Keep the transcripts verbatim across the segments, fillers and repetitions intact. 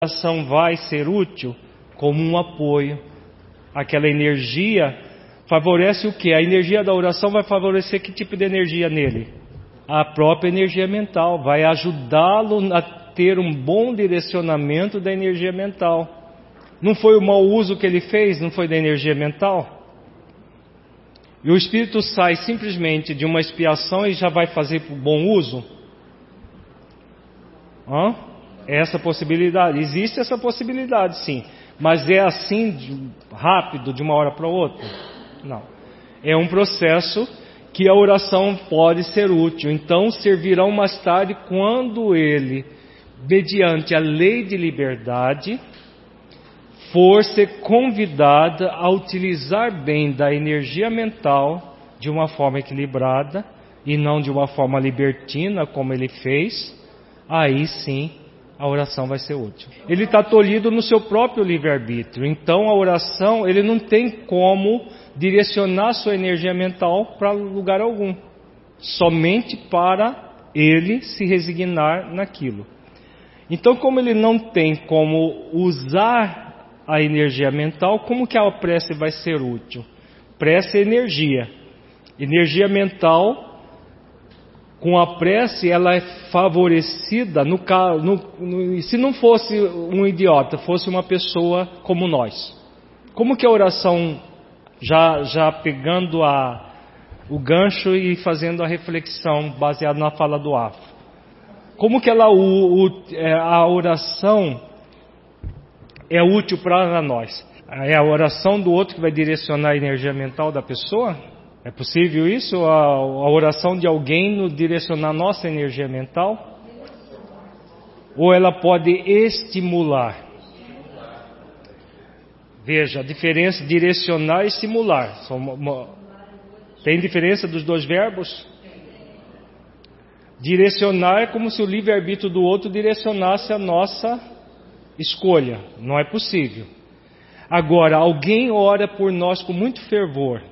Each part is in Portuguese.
oração vai ser útil como um apoio. Aquela energia favorece o quê? A energia da oração vai favorecer que tipo de energia nele? A própria energia mental. Vai ajudá-lo a ter um bom direcionamento da energia mental. Não foi o mau uso que ele fez? Não foi da energia mental? E o espírito sai simplesmente de uma expiação e já vai fazer o bom uso? Hã? Essa possibilidade, existe essa possibilidade sim, mas é assim de, rápido, de uma hora para outra? Não. É um processo que a oração pode ser útil, então servirão mais tarde quando ele, mediante a lei de liberdade, for ser convidada a utilizar bem da energia mental de uma forma equilibrada e não de uma forma libertina como ele fez, aí sim a oração vai ser útil. Ele está tolhido no seu próprio livre-arbítrio. Então a oração, ele não tem como direcionar sua energia mental para lugar algum. Somente para ele se resignar naquilo. Então, como ele não tem como usar a energia mental, como que a prece vai ser útil? Prece é energia. Energia mental, com a prece, ela é favorecida, no, no, no, se não fosse um idiota, fosse uma pessoa como nós. Como que a oração, já, já pegando a, o gancho e fazendo a reflexão baseada na fala do Afro, como que ela, o, o, a oração é útil para nós? É a oração do outro que vai direcionar a energia mental da pessoa? É possível isso? A, a oração de alguém no direcionar a nossa energia mental? Ou ela pode estimular? Veja, a diferença direcionar e estimular. Tem diferença dos dois verbos? Direcionar é como se o livre-arbítrio do outro direcionasse a nossa escolha. Não é possível. Agora, alguém ora por nós com muito fervor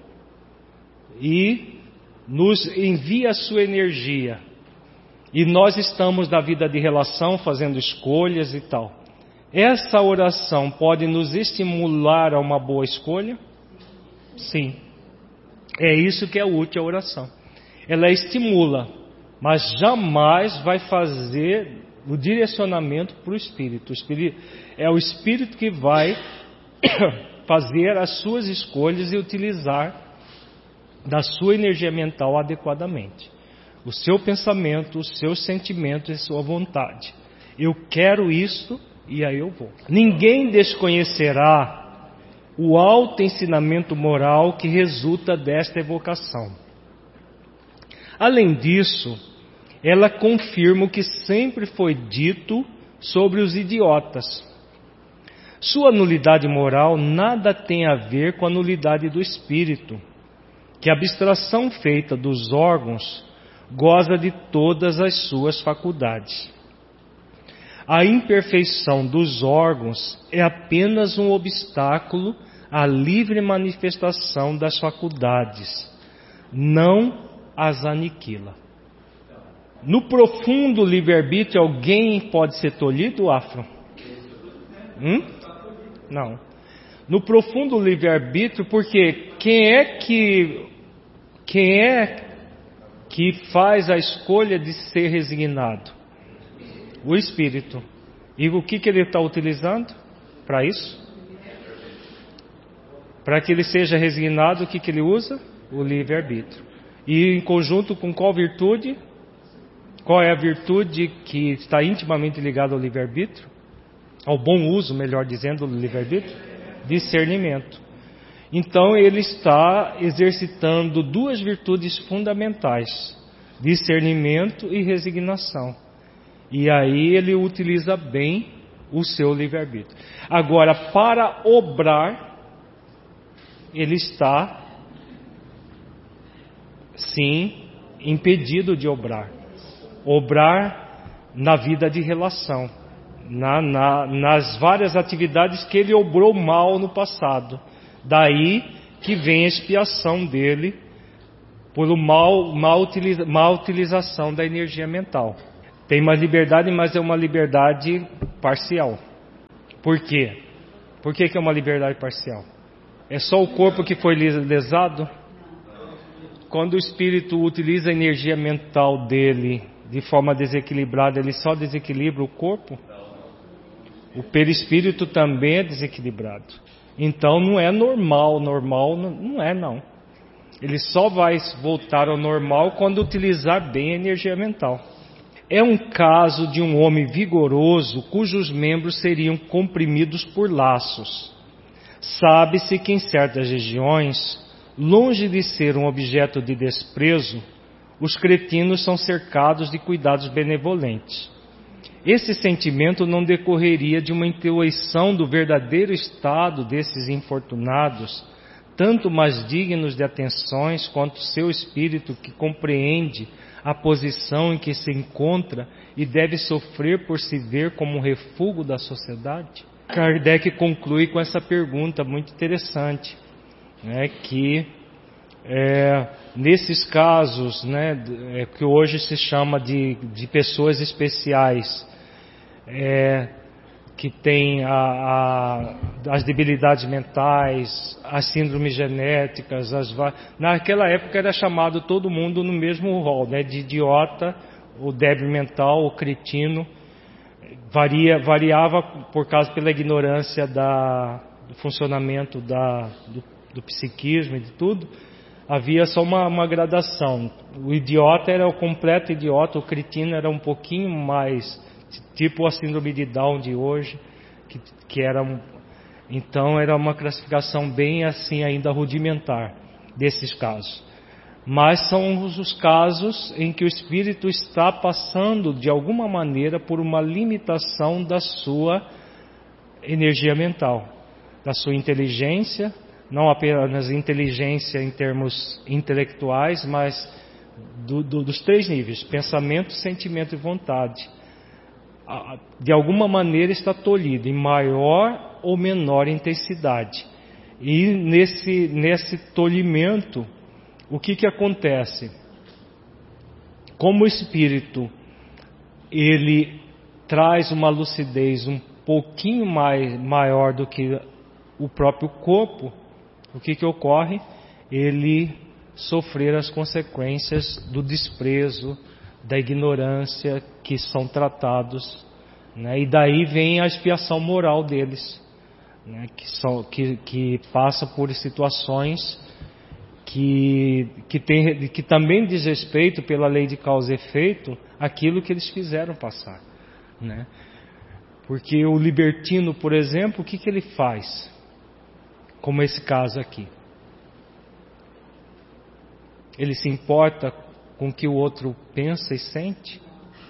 e nos envia a sua energia, e nós estamos na vida de relação fazendo escolhas e tal. Essa oração pode nos estimular a uma boa escolha? Sim. É isso que é útil a oração. Ela estimula, mas jamais vai fazer o direcionamento para o espírito. O espírito é o espírito que vai fazer as suas escolhas e utilizar da sua energia mental adequadamente. O seu pensamento, os seus sentimentos e sua vontade. Eu quero isto e aí eu vou. Ninguém desconhecerá o alto ensinamento moral que resulta desta evocação. Além disso, ela confirma o que sempre foi dito sobre os idiotas. Sua nulidade moral nada tem a ver com a nulidade do espírito, que a abstração feita dos órgãos goza de todas as suas faculdades. A imperfeição dos órgãos é apenas um obstáculo à livre manifestação das faculdades, não as aniquila. No profundo livre-arbítrio, alguém pode ser tolhido, Afro? Hum? Não. No profundo livre-arbítrio, porque quem é que quem é que faz a escolha de ser resignado? O espírito. E o que, que ele está utilizando para isso? Para que ele seja resignado, o que, que ele usa? O livre-arbítrio. E em conjunto com qual virtude? Qual é a virtude que está intimamente ligada ao livre-arbítrio? Ao bom uso, melhor dizendo, do livre-arbítrio? Discernimento. Então ele está exercitando duas virtudes fundamentais: discernimento e resignação. E aí ele utiliza bem o seu livre-arbítrio. Agora, para obrar, ele está, sim, impedido de obrar. Obrar na vida de relação, na, na, nas várias atividades que ele obrou mal no passado. Daí que vem a expiação dele por mal, mal, utiliza, mal utilização da energia mental. Tem mais liberdade, mas é uma liberdade parcial. Por quê? Por que que é uma liberdade parcial? É só o corpo que foi lesado? Quando o espírito utiliza a energia mental dele de forma desequilibrada, ele só desequilibra o corpo? O perispírito também é desequilibrado. Então não é normal, normal não é não. Ele só vai voltar ao normal quando utilizar bem a energia mental. É um caso de um homem vigoroso cujos membros seriam comprimidos por laços. Sabe-se que em certas regiões, longe de ser um objeto de desprezo, os cretinos são cercados de cuidados benevolentes. Esse sentimento não decorreria de uma intuição do verdadeiro estado desses infortunados, tanto mais dignos de atenções quanto seu espírito que compreende a posição em que se encontra e deve sofrer por se ver como um refúgio da sociedade? Kardec conclui com essa pergunta muito interessante, né, que é, nesses casos, né, é, que hoje se chama de, de pessoas especiais, é, que têm a, a, as debilidades mentais, as síndromes genéticas, as, naquela época era chamado todo mundo no mesmo rol, né, de idiota, o débil mental, o cretino, varia, variava por causa pela ignorância da, do funcionamento da, do, do psiquismo e de tudo. Havia só uma, uma gradação. O idiota era o completo idiota, o cretino era um pouquinho mais, tipo a síndrome de Down de hoje, que, que era um, então era uma classificação bem assim ainda rudimentar desses casos. Mas são os casos em que o espírito está passando de alguma maneira por uma limitação da sua energia mental, da sua inteligência, não apenas inteligência em termos intelectuais, mas do, do, dos três níveis, pensamento, sentimento e vontade. De alguma maneira está tolhido, em maior ou menor intensidade. E nesse, nesse tolhimento, o que que acontece? Como o espírito, ele traz uma lucidez um pouquinho mais, maior do que o próprio corpo, o que que ocorre? Ele sofrer as consequências do desprezo, da ignorância que são tratados, né? E daí vem a expiação moral deles, né? que, são, que, que passa por situações que, que, tem, que também diz respeito pela lei de causa e efeito aquilo que eles fizeram passar, né? Porque o libertino, por exemplo, o que, que ele faz? Como esse caso aqui. Ele se importa com o que o outro pensa e sente?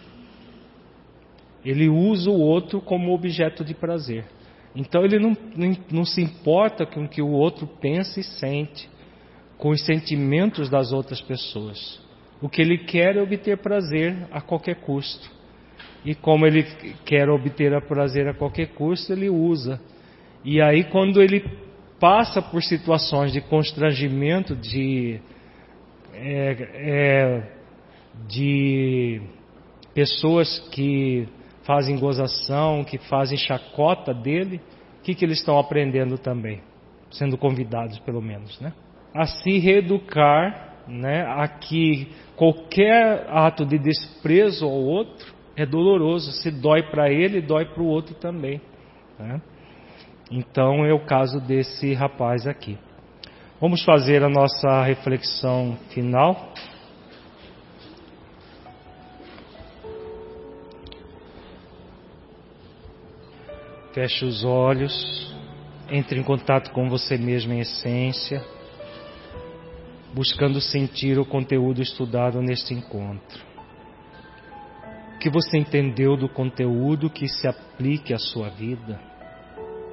Ele usa o outro como objeto de prazer. Então ele não, não, não se importa com o que o outro pensa e sente, com os sentimentos das outras pessoas. O que ele quer é obter prazer a qualquer custo. E como ele quer obter a prazer a qualquer custo, ele usa. E aí quando ele passa por situações de constrangimento, de, é, é, de pessoas que fazem gozação, que fazem chacota dele, o que, que eles estão aprendendo também? Sendo convidados pelo menos, né? A se reeducar, né, a que qualquer ato de desprezo ao outro é doloroso, se dói para ele, dói para o outro também, né? Então é o caso desse rapaz aqui. Vamos fazer a nossa reflexão final. Feche os olhos, entre em contato com você mesmo em essência, buscando sentir o conteúdo estudado neste encontro. O que você entendeu do conteúdo que se aplique à sua vida?